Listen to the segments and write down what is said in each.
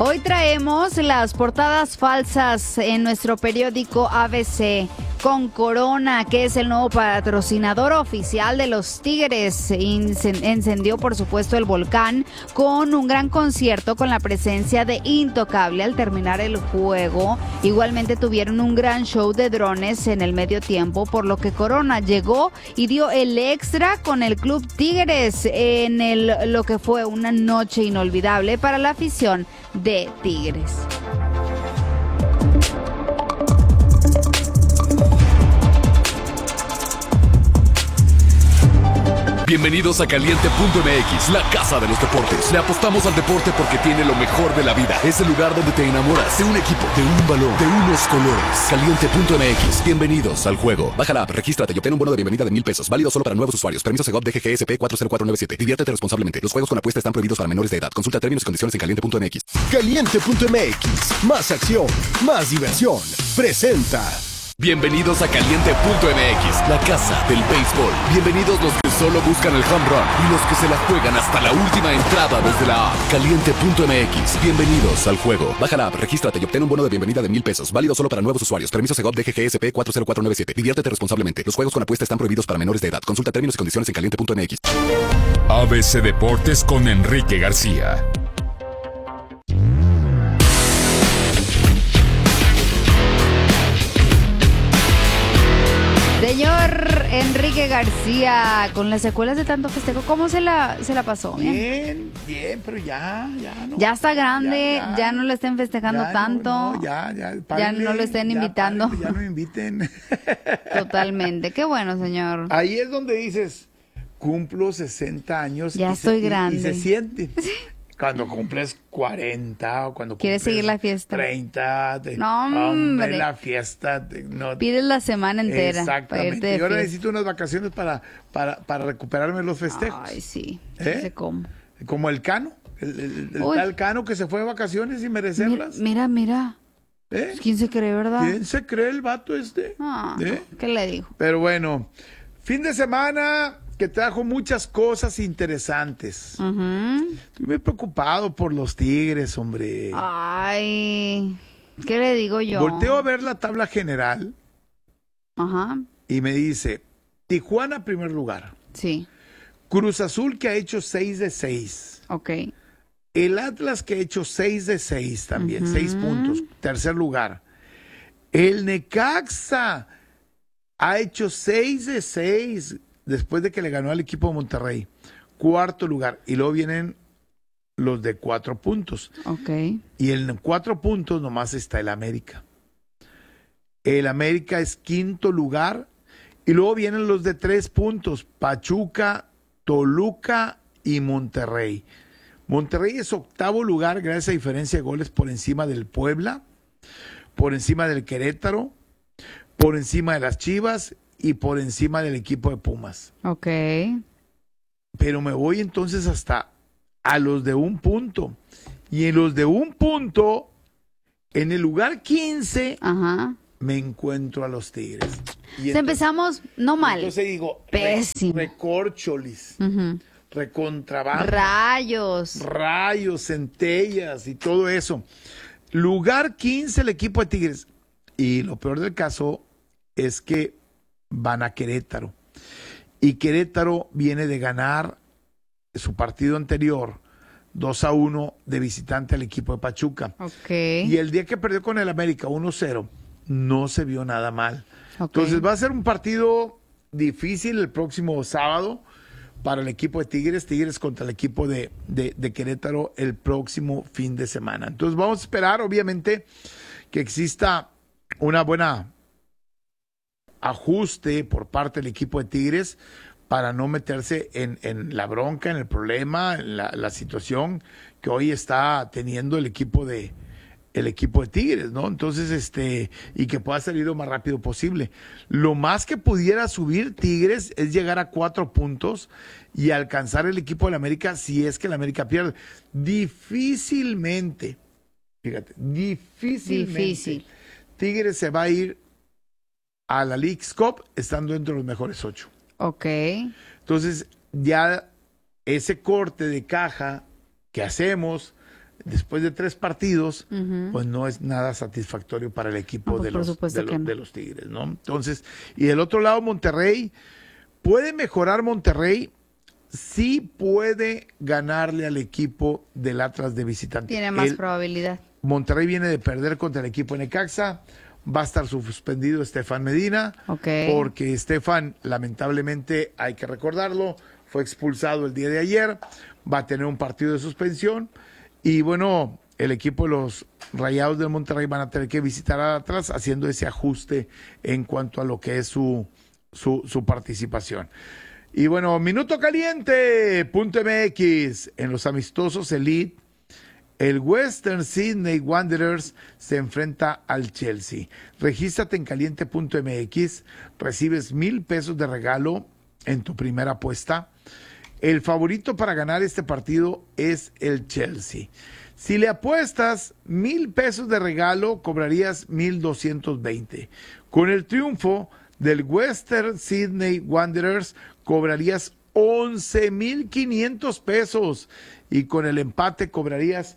Hoy traemos las portadas falsas en nuestro periódico ABC con Corona, que es el nuevo patrocinador oficial de los Tigres. Encendió, por supuesto, el volcán con un gran concierto con la presencia de Intocable al terminar el juego. Igualmente tuvieron un gran show de drones en el medio tiempo, por lo que Corona llegó y dio el extra con el Club Tigres en lo que fue una noche inolvidable para la afición de Tigres. Bienvenidos a Caliente.mx, la casa de los deportes. Le apostamos al deporte porque tiene lo mejor de la vida. Es el lugar donde te enamoras de un equipo, de un balón, de unos colores. Caliente.mx, bienvenidos al juego. Baja la app, regístrate y obtén un bono de bienvenida de $1,000. Válido solo para nuevos usuarios. Permiso Segov DGGSP 40497. Diviértete responsablemente. Los juegos con apuesta están prohibidos para menores de edad. Consulta términos y condiciones en Caliente.mx. Caliente.mx, más acción, más diversión. Presenta. Bienvenidos a Caliente.mx, la casa del béisbol. Bienvenidos los que solo buscan el home run y los que se la juegan hasta la última entrada desde la app. Caliente.mx, bienvenidos al juego. Baja la app, regístrate y obtén un bono de bienvenida de $1,000. Válido solo para nuevos usuarios. Permiso Segov DGGSP 40497. Diviértete responsablemente. Los juegos con apuesta están prohibidos para menores de edad. Consulta términos y condiciones en Caliente.mx. ABC Deportes con Enrique García. Señor Enrique García, con las secuelas de tanto festejo, ¿cómo se la pasó? Bien, pero ya no. Ya está grande, ya no lo estén festejando tanto. Ya no lo estén invitando. Ya no inviten. Totalmente, qué bueno, señor. Ahí es donde dices, cumplo 60 años. Ya estoy grande. Y se siente. Cuando cumples 40 o cuando ¿quieres cumples seguir la fiesta? 30. No, hombre. La fiesta. Pides la semana entera. Exactamente. Yo ahora necesito unas vacaciones para recuperarme los festejos. Ay, sí. ¿Eh? No sé cómo. Como el Cano. El tal Cano que se fue de vacaciones sin merecerlas. Mira. ¿Eh? ¿Quién se cree, verdad? ¿Quién se cree el vato este? ¿Qué le digo? Pero bueno, fin de semana que trajo muchas cosas interesantes. Estoy muy preocupado por los Tigres, hombre. Ay, ¿qué le digo yo? Volteo a ver la tabla general. Ajá. Y me dice, Tijuana primer lugar. Sí. Cruz Azul que ha hecho 6 de 6. Ok. El Atlas que ha hecho 6 de 6 también, 6 puntos, tercer lugar. El Necaxa ha hecho 6 de 6 después de que le ganó al equipo de Monterrey, cuarto lugar. Y luego vienen los de 4 puntos. Ok. Y en 4 puntos nomás está el América. El América es quinto lugar. Y luego vienen los de 3 puntos, Pachuca, Toluca y Monterrey. Monterrey es octavo lugar gracias a diferencia de goles por encima del Puebla, por encima del Querétaro, por encima de las Chivas y por encima del equipo de Pumas. Ok. Pero me voy entonces hasta a los de 1 punto. Y en los de 1 punto, en el lugar 15, me encuentro a los Tigres. Y entonces, empezamos no mal. Entonces digo, pésimo. Recorcholis. Recontrabajo. Rayos, centellas y todo eso. Lugar 15 el equipo de Tigres. Y lo peor del caso es que van a Querétaro. Y Querétaro viene de ganar su partido anterior 2-1 de visitante al equipo de Pachuca. Okay. Y el día que perdió con el América 1-0, no se vio nada mal. Okay. Entonces va a ser un partido difícil el próximo sábado para el equipo de Tigres contra el equipo de Querétaro el próximo fin de semana. Entonces vamos a esperar, obviamente, que exista una buena ajuste por parte del equipo de Tigres para no meterse en la bronca, en el problema, en la situación que hoy está teniendo el equipo de Tigres, ¿no? Entonces, y que pueda salir lo más rápido posible. Lo más que pudiera subir Tigres es llegar a 4 puntos y alcanzar el equipo del América si es que el América pierde. Difícilmente, fíjate, difícil. Tigres se va a ir a la Leagues Cup estando entre los mejores 8. Ok. Entonces, ya ese corte de caja que hacemos después de 3 partidos, pues no es nada satisfactorio para el equipo de los Tigres, ¿no? Entonces, y del otro lado, Monterrey, ¿puede mejorar Monterrey? Sí puede ganarle al equipo del Atlas de visitante. Tiene más probabilidad. Monterrey viene de perder contra el equipo de Necaxa. Va a estar suspendido Estefan Medina, porque Estefan, lamentablemente, hay que recordarlo, fue expulsado el día de ayer, va a tener un partido de suspensión, y bueno, el equipo de los Rayados del Monterrey van a tener que visitar a Atlas haciendo ese ajuste en cuanto a lo que es su participación. Y bueno, Minuto Caliente, .mx, en los amistosos Elite, el Western Sydney Wanderers se enfrenta al Chelsea. Regístrate en caliente.mx, recibes $1,000 de regalo en tu primera apuesta. El favorito para ganar este partido es el Chelsea. Si le apuestas $1,000 de regalo, cobrarías 1,220. Con el triunfo del Western Sydney Wanderers, cobrarías 11,500 pesos. Y con el empate cobrarías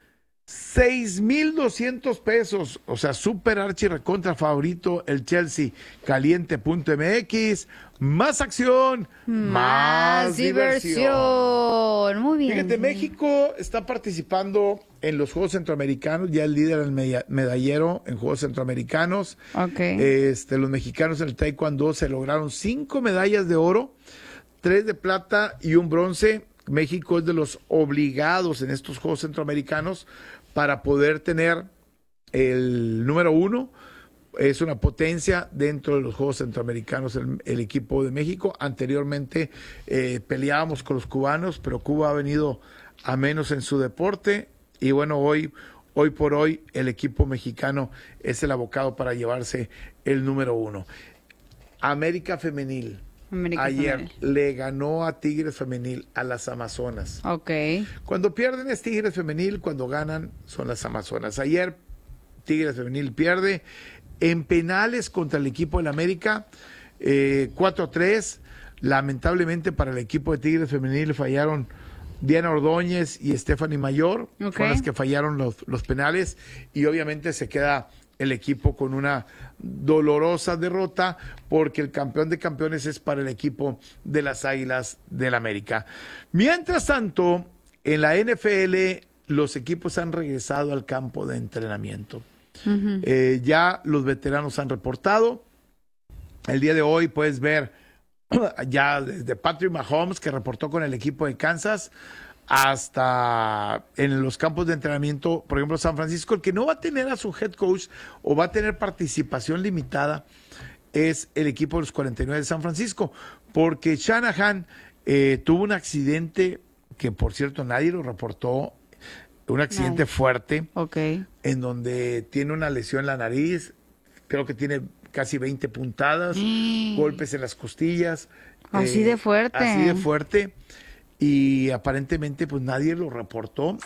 6,200 pesos, o sea, super archi recontra favorito el Chelsea. Caliente.mx, más acción, más diversión. Muy bien. Fíjate, México está participando en los Juegos Centroamericanos, ya el líder del medallero en Juegos Centroamericanos. Los mexicanos en el taekwondo se lograron 5 medallas de oro, 3 de plata y 1 bronce. México es de los obligados en estos Juegos Centroamericanos para poder tener el número 1. Es una potencia dentro de los Juegos Centroamericanos el equipo de México. Anteriormente peleábamos con los cubanos, pero Cuba ha venido a menos en su deporte. Y bueno, hoy por hoy el equipo mexicano es el abocado para llevarse el número 1. América Femenil. Ayer le ganó a Tigres Femenil a las Amazonas. Cuando pierden es Tigres Femenil, cuando ganan son las Amazonas. Ayer Tigres Femenil pierde en penales contra el equipo del América, 4-3. Lamentablemente para el equipo de Tigres Femenil fallaron Diana Ordóñez y Stephanie Mayor, fueron las que fallaron los penales, y obviamente se queda el equipo con una dolorosa derrota, porque el campeón de campeones es para el equipo de las Águilas del América. Mientras tanto, en la NFL, los equipos han regresado al campo de entrenamiento. Ya los veteranos han reportado. El día de hoy puedes ver ya desde Patrick Mahomes, que reportó con el equipo de Kansas, hasta en los campos de entrenamiento, por ejemplo, San Francisco. El que no va a tener a su head coach o va a tener participación limitada es el equipo de los 49 de San Francisco, porque Shanahan tuvo un accidente que, por cierto, nadie lo reportó, un accidente fuerte, en donde tiene una lesión en la nariz, creo que tiene casi 20 puntadas, golpes en las costillas. Así de fuerte. Así de fuerte. Y aparentemente pues nadie lo reportó,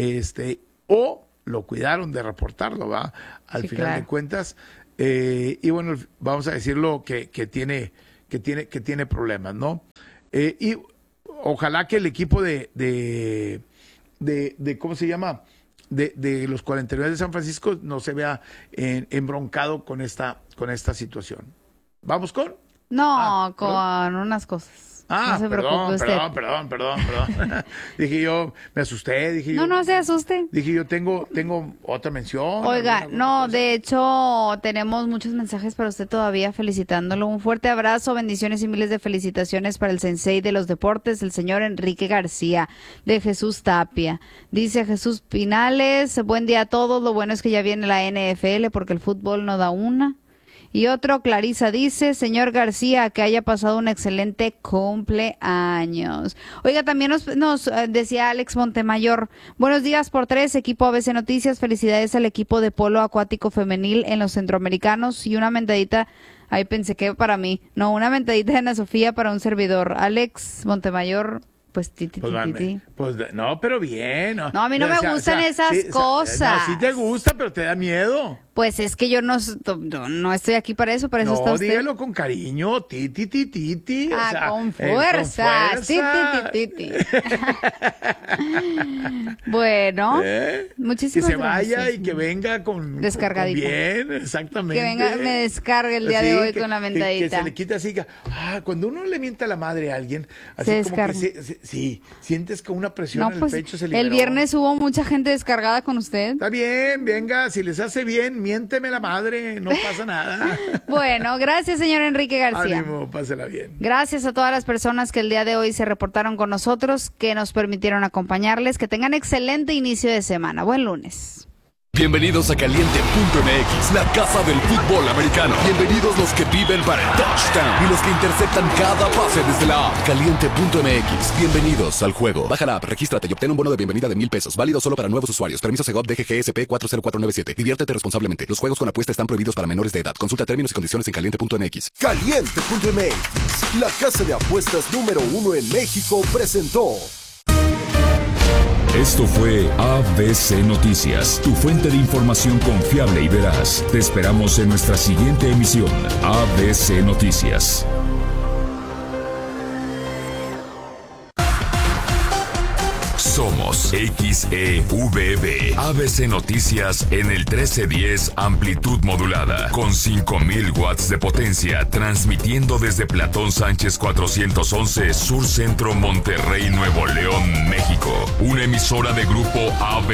o lo cuidaron de reportarlo, ¿va? Al final de cuentas. Y bueno, vamos a decirlo que tiene problemas, ¿no? Y ojalá que el equipo de ¿cómo se llama? De los 49 de San Francisco no se vea embroncado con esta situación. ¿Vamos con? No, con unas cosas. No se preocupe usted. Perdón. Dije yo, me asusté, No se asuste. Dije yo, tengo otra mención. Oiga, no, de hecho, tenemos muchos mensajes para usted todavía felicitándolo. Un fuerte abrazo, bendiciones y miles de felicitaciones para el sensei de los deportes, el señor Enrique García, de Jesús Tapia. Dice Jesús Pinales, buen día a todos, lo bueno es que ya viene la NFL porque el fútbol no da una. Y otro, Clarisa dice, señor García, que haya pasado un excelente cumpleaños. Oiga, también nos decía Alex Montemayor, buenos días por 3, equipo ABC Noticias, felicidades al equipo de polo acuático femenil en los centroamericanos y una mentadita, ahí pensé que para mí, no, una mentadita de Ana Sofía para un servidor. Alex Montemayor, pues no, pero bien. No, a mí no me gustan esas cosas. No, sí te gusta, pero te da miedo. Pues es que yo no estoy aquí para eso, para eso está No, usted. dígalo con cariño, titi. Ah, o sea, con fuerza. con fuerza. Titi. Bueno, Que muchísimas se vaya gracias. y que venga con Descargadita. bien, exactamente. Que venga, me descargue el día de hoy con la Que mentadita. se le quita así, cuando uno le mienta la madre a alguien, así Se como que descarga. sí, sientes que una presión No, en el pues pecho se liberó. el viernes hubo mucha gente descargada con usted. Está bien, venga, si les hace bien, miénteme la madre, no pasa nada. Bueno, gracias, señor Enrique García. Ánimo, pásela bien. Gracias a todas las personas que el día de hoy se reportaron con nosotros, que nos permitieron acompañarles. Que tengan excelente inicio de semana. Buen lunes. Bienvenidos a Caliente.mx, la casa del fútbol americano. Bienvenidos los que viven para el touchdown y los que interceptan cada pase desde la app. Caliente.mx, bienvenidos al juego. Baja la app, regístrate y obtén un bono de bienvenida de $1,000. Válido solo para nuevos usuarios. Permiso Segov DGGSP 40497. Diviértete responsablemente. Los juegos con apuesta están prohibidos para menores de edad. Consulta términos y condiciones en Caliente.mx. Caliente.mx, la casa de apuestas número 1 en México, presentó. Esto fue ABC Noticias, tu fuente de información confiable y veraz. Te esperamos en nuestra siguiente emisión, ABC Noticias. Somos XEVB, ABC Noticias en el 1310 amplitud modulada, con 5000 watts de potencia, transmitiendo desde Platón Sánchez 411, Sur Centro, Monterrey, Nuevo León, México. Una emisora de grupo ABC.